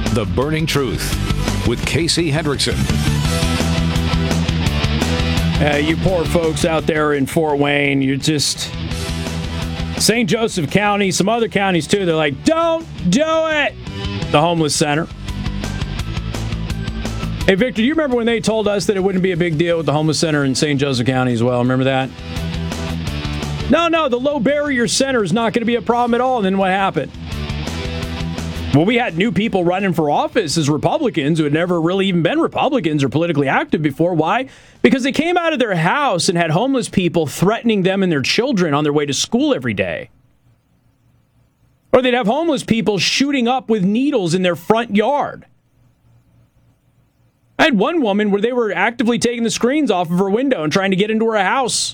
The Burning Truth with Casey Hendrickson. You poor folks out there in Fort Wayne, you're just... St. Joseph County, some other counties too, they're like, don't do it! The homeless center. Hey, Victor, do you remember when they told us that it wouldn't be a big deal with the homeless center in St. Joseph County as well? Remember that? No, the low barrier center is not going to be a problem at all. And then what happened? Well, we had new people running for office as Republicans who had never really even been Republicans or politically active before. Why? Because they came out of their house and had homeless people threatening them and their children on their way to school every day. Or they'd have homeless people shooting up with needles in their front yard. I had one woman where they were actively taking the screens off of her window and trying to get into her house.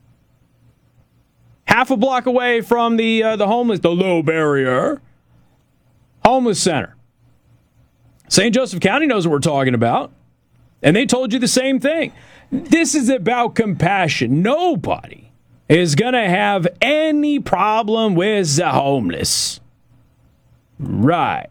Half a block away from the low barrier homeless center. St. Joseph County knows what we're talking about. And they told you the same thing. This is about compassion. Nobody is going to have any problem with the homeless. Right.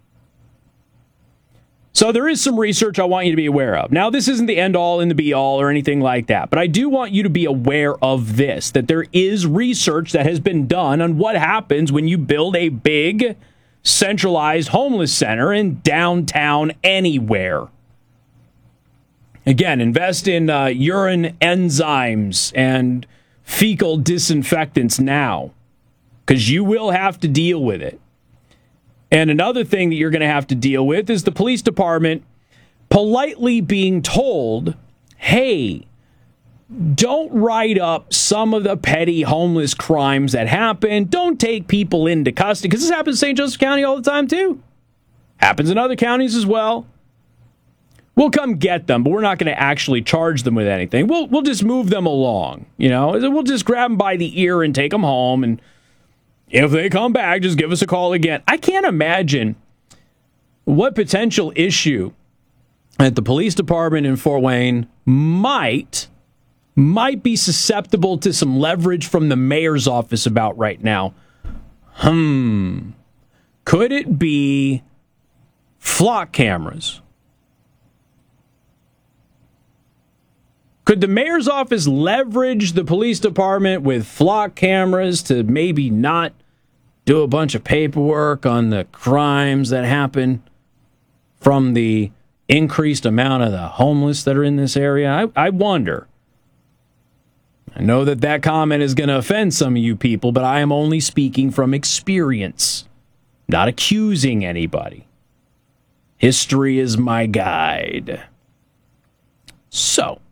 So there is some research I want you to be aware of. Now, this isn't the end-all and the be-all or anything like that, but I do want you to be aware of this, that there is research that has been done on what happens when you build a big, centralized homeless center in downtown anywhere. Again, invest in urine enzymes and fecal disinfectants now, because you will have to deal with it. And another thing that you're going to have to deal with is the police department politely being told, hey, don't write up some of the petty homeless crimes that happen. Don't take people into custody. Because this happens in St. Joseph County all the time, too. Happens in other counties as well. We'll come get them, but we're not going to actually charge them with anything. We'll just move them along. You know, we'll just grab them by the ear and take them home, and if they come back, just give us a call again. I can't imagine what potential issue that the police department in Fort Wayne might be susceptible to some leverage from the mayor's office about right now. Could it be flock cameras? Could the mayor's office leverage the police department with flock cameras to maybe not do a bunch of paperwork on the crimes that happen from the increased amount of the homeless that are in this area? I wonder. I know that comment is going to offend some of you people, but I am only speaking from experience, not accusing anybody. History is my guide. So,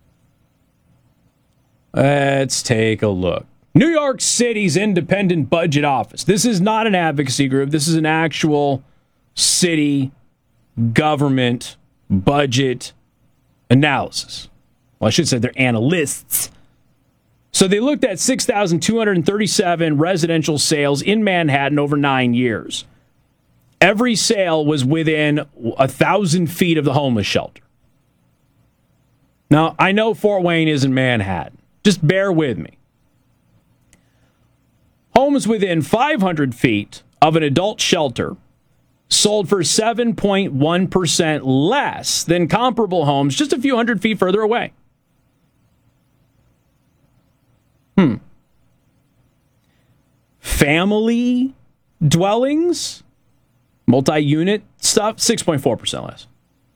let's take a look. New York City's Independent Budget Office. This is not an advocacy group. This is an actual city government budget analysis. Well, I should say they're analysts. So they looked at 6,237 residential sales in Manhattan over 9 years. Every sale was within 1,000 feet of the homeless shelter. Now, I know Fort Wayne isn't Manhattan. Just bear with me. Homes within 500 feet of an adult shelter sold for 7.1% less than comparable homes just a few hundred feet further away. Family dwellings, multi-unit stuff, 6.4% less.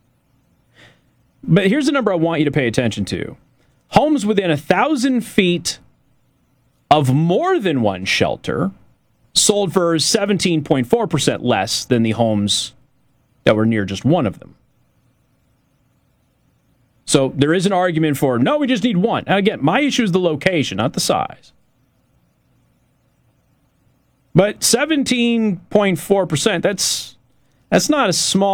But here's the number I want you to pay attention to. Homes within 1,000 feet of more than one shelter sold for 17.4% less than the homes that were near just one of them. So there is an argument for, no, we just need one. Now, again, my issue is the location, not the size. But 17.4%, that's not a small